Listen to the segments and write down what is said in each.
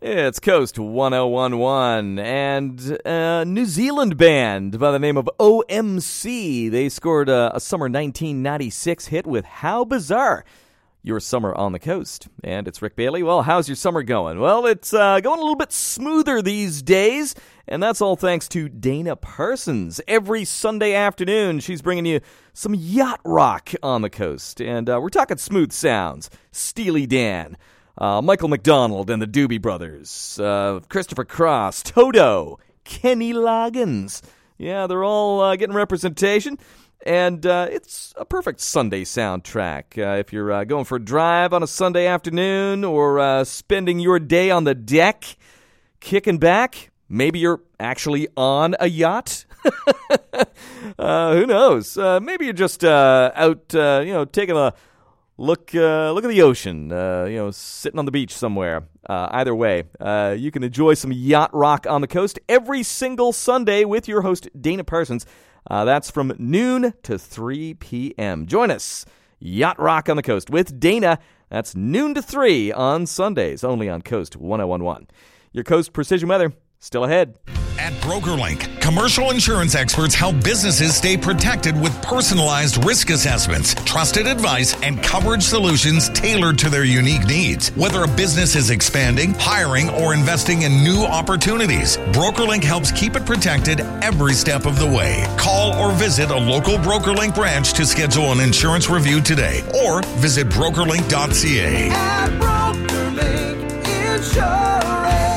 It's Coast 1011 and a New Zealand band by the name of OMC. They scored a summer 1996 hit with How Bizarre, Your Summer on the Coast. And it's Rick Bailey. Well, how's your summer going? Well, it's going a little bit smoother these days, and that's all thanks to Dana Parsons. Every Sunday afternoon, she's bringing you some yacht rock on the coast. And we're talking smooth sounds, Steely Dan, Michael McDonald and the Doobie Brothers, Christopher Cross, Toto, Kenny Loggins. Yeah, they're all getting representation, and it's a perfect Sunday soundtrack. If you're going for a drive on a Sunday afternoon or spending your day on the deck, kicking back, maybe you're actually on a yacht. Who knows? Maybe you're just out, taking a look at the ocean, sitting on the beach somewhere. Either way, you can enjoy some yacht rock on the coast every single Sunday with your host, Dana Parsons. That's from noon to 3 p.m. Join us, Yacht Rock on the Coast with Dana. That's noon to 3 on Sundays, only on Coast 1011. Your Coast Precision Weather, still ahead. At BrokerLink, commercial insurance experts help businesses stay protected with personalized risk assessments, trusted advice, and coverage solutions tailored to their unique needs. Whether a business is expanding, hiring, or investing in new opportunities, BrokerLink helps keep it protected every step of the way. Call or visit a local BrokerLink branch to schedule an insurance review today, or visit brokerlink.ca. At BrokerLink Insurance.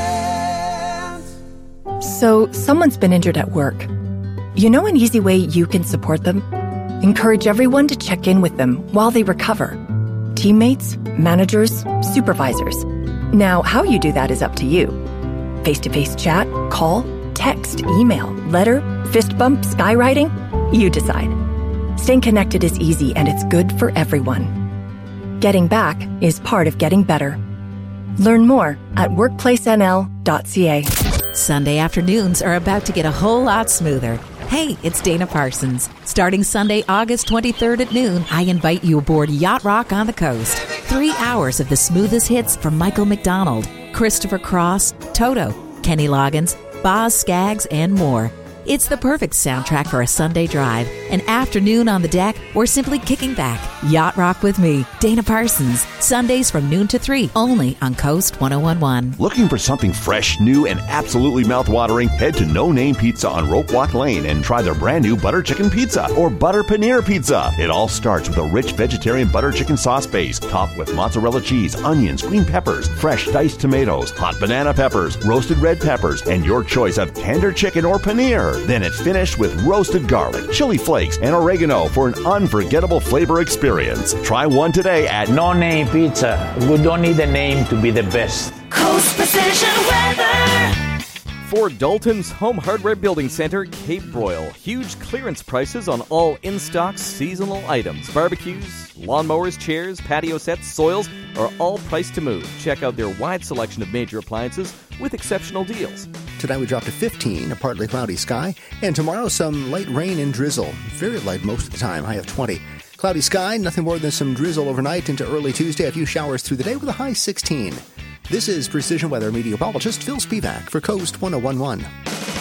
So, someone's been injured at work. You know an easy way you can support them? Encourage everyone to check in with them while they recover. Teammates, managers, supervisors. Now, how you do that is up to you. Face-to-face chat, call, text, email, letter, fist bump, skywriting? You decide. Staying connected is easy and it's good for everyone. Getting back is part of getting better. Learn more at workplacenl.ca. Sunday afternoons are about to get a whole lot smoother. Hey, it's Dana Parsons. Starting Sunday, August 23rd at noon, I invite you aboard Yacht Rock on the Coast. 3 hours of the smoothest hits from Michael McDonald, Christopher Cross, Toto, Kenny Loggins, Boz Scaggs, and more. It's the perfect soundtrack for a Sunday drive, an afternoon on the deck, or simply kicking back. Yacht Rock with me, Dana Parsons. Sundays from noon to 3, only on Coast 1011. Looking for something fresh, new, and absolutely mouthwatering? Head to No Name Pizza on Rope Walk Lane and try their brand new butter chicken pizza or butter paneer pizza. It all starts with a rich vegetarian butter chicken sauce base, topped with mozzarella cheese, onions, green peppers, fresh diced tomatoes, hot banana peppers, roasted red peppers, and your choice of tender chicken or paneer. Then it's finished with roasted garlic, chili flakes, and oregano for an unforgettable flavor experience. Try one today at No Name Pizza. We don't need a name to be the best. Coast Precision Weather. For Dalton's Home Hardware Building Center, Cape Broyle. Huge clearance prices on all in-stock seasonal items. Barbecues, lawnmowers, chairs, patio sets, soils are all priced to move. Check out their wide selection of major appliances with exceptional deals. Tonight we drop to 15, a partly cloudy sky. And tomorrow some light rain and drizzle. Very light most of the time, high of 20. Cloudy sky, nothing more than some drizzle overnight into early Tuesday. A few showers through the day with a high 16. This is Precision Weather meteorologist Phil Spivak for Coast 1011.